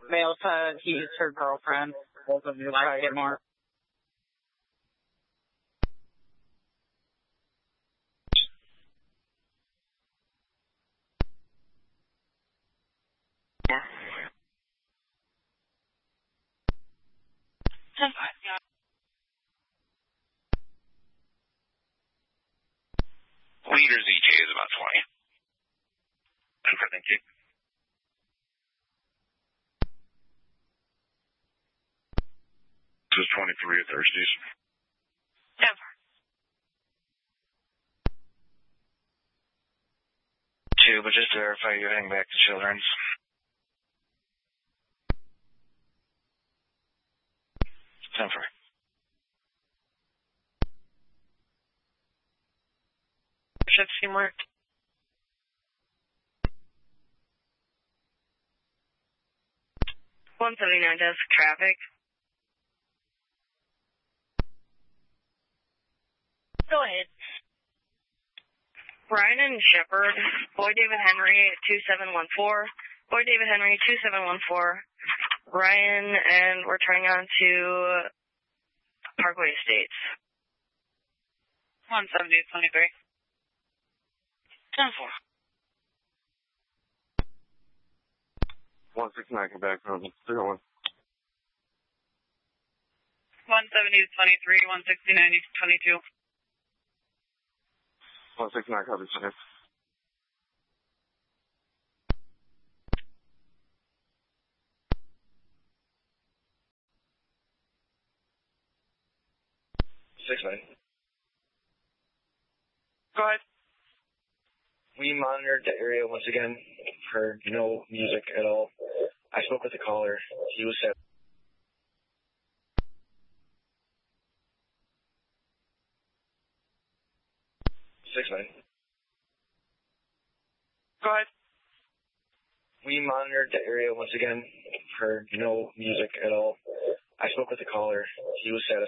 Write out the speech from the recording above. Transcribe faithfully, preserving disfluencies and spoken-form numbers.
male said he's her girlfriend. Both of you like it more. Yeah. ten four. Leader Z J is about twenty. ten four, thank you. This is twenty-three at Thursdays. ten four. Two, but just to verify you're heading back to Children's. ten four. Shift teamwork. one seventy-nine desk traffic. Go ahead. Brian and Shepard, Boy David Henry, two seven one four. Boy David Henry, two seven one four. Ryan, and we're turning on to Parkway Estates. one seventy, twenty-three. ten four. one sixty-nine, come back from zero one. one seventy is twenty-three, one sixty-nine is twenty-two. one sixty-nine, copy, center. six nine. Go ahead. We monitored the area once again for no music at all. I spoke with the caller. He was set. six nine. Go ahead. We monitored the area once again for no music at all. I spoke with the caller. He was satisfied.